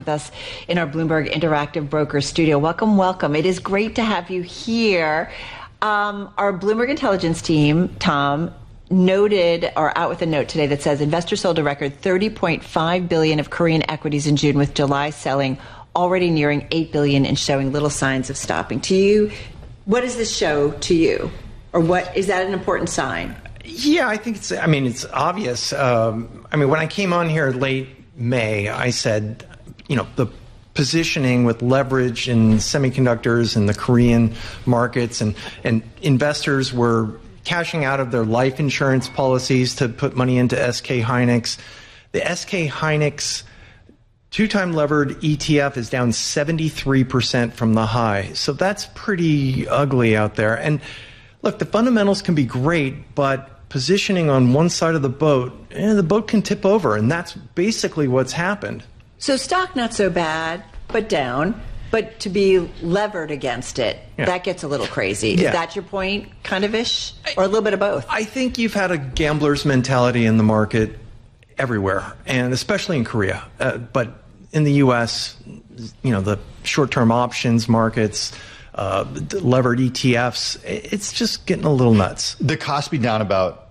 with us in our Bloomberg Interactive Broker studio. Welcome, welcome. It is great to have you here. Our Bloomberg Intelligence team, Tom, noted or out with a note today that says investors sold a record $30.5 billion of Korean equities in June, with July selling already nearing $8 billion and showing little signs of stopping. To you, what does this show to you? Or what is that an important sign? Yeah, I think it's obvious. When I came on here late May, I said, the positioning with leverage in semiconductors and the Korean markets, and investors were cashing out of their life insurance policies to put money into SK Hynix. The SK Hynix two-time levered ETF is down 73% from the high. So that's pretty ugly out there. And look, the fundamentals can be great, but positioning on one side of the boat can tip over. And that's basically what's happened. So stock not so bad, but down. But to be levered against it, that gets a little crazy. Yeah. Is that your point, kind of ish? Or a little bit of both? I think you've had a gambler's mentality in the market everywhere, and especially in Korea. But in the U.S., the short-term options markets, levered ETFs, it's just getting a little nuts. The Kospi down about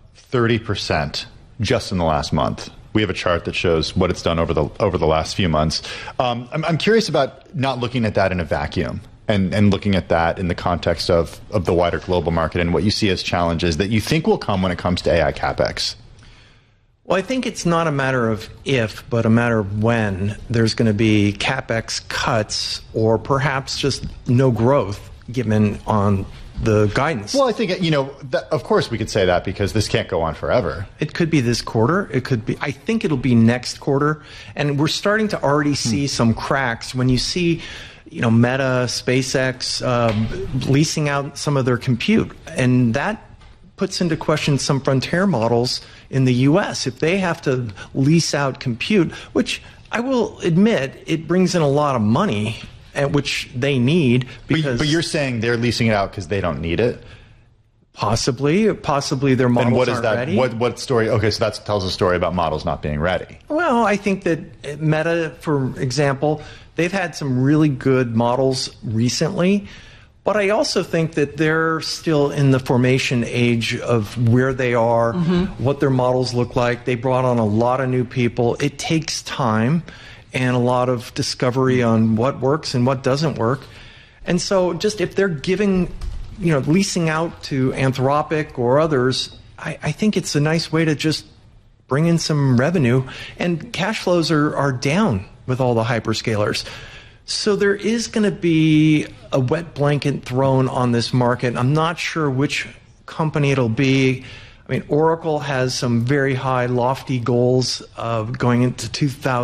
30% just in the last month. We have a chart that shows what it's done over the last few months. I'm curious about not looking at that in a vacuum and looking at that in the context of the wider global market and what you see as challenges that you think will come when it comes to AI CapEx. Well, I think it's not a matter of if, but a matter of when there's going to be CapEx cuts or perhaps just no growth given on the guidance. Well, I think, of course we could say that because this can't go on forever. It could be this quarter. I think it'll be next quarter. And we're starting to already see some cracks when you see, Meta, SpaceX leasing out some of their compute. And that puts into question some frontier models in the U.S. If they have to lease out compute, which I will admit, it brings in a lot of money, which they need. Because but you're saying they're leasing it out because they don't need it? Possibly their models aren't ready. What story? Okay, so that tells a story about models not being ready. Well, I think that Meta, for example, they've had some really good models recently. But I also think that they're still in the formation age of where they are, what their models look like. They brought on a lot of new people. It takes time and a lot of discovery on what works and what doesn't work. And so just if they're giving, leasing out to Anthropic or others, I think it's a nice way to just bring in some revenue. And cash flows are down with all the hyperscalers. So there is going to be a wet blanket thrown on this market. I'm not sure which company it'll be. Oracle has some very high, lofty goals of going into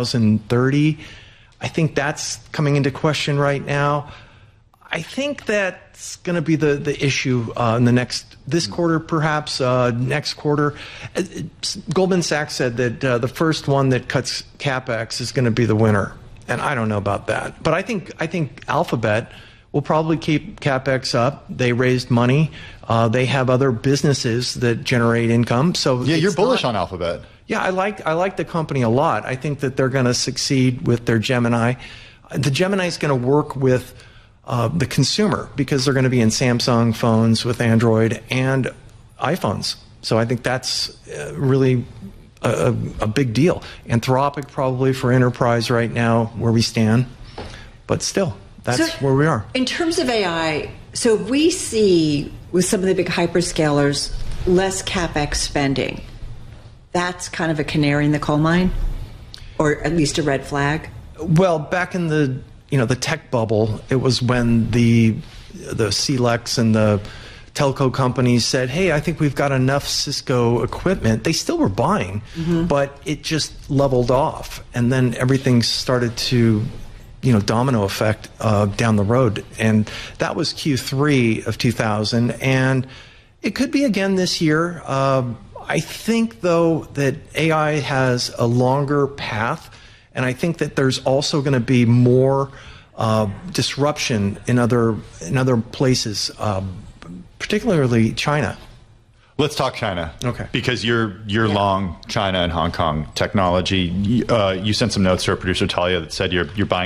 2030. I think that's coming into question right now. I think that's going to be the issue in this quarter, perhaps next quarter. Goldman Sachs said that the first one that cuts CapEx is going to be the winner. And I don't know about that. But I think Alphabet will probably keep CapEx up. They raised money. They have other businesses that generate income. So yeah, you're bullish on Alphabet. Yeah, I like the company a lot. I think that they're going to succeed with their Gemini. The Gemini is going to work with the consumer because they're going to be in Samsung phones with Android and iPhones. So I think that's really a big deal. Anthropic probably for enterprise right now where we stand, but still, that's where we are. In terms of AI, so if we see with some of the big hyperscalers less CapEx spending, that's kind of a canary in the coal mine, or at least a red flag? Well, back in the tech bubble, it was when the CLECs and the telco companies said, hey, I think we've got enough Cisco equipment. They still were buying, but it just leveled off. And then everything started to, domino effect down the road. And that was Q3 of 2000. And it could be again this year. I think, though, that AI has a longer path. And I think that there's also going to be more disruption in other places, particularly China. Let's talk China. Okay. Because you're long China and Hong Kong technology. You sent some notes to our producer Talia that said you're buying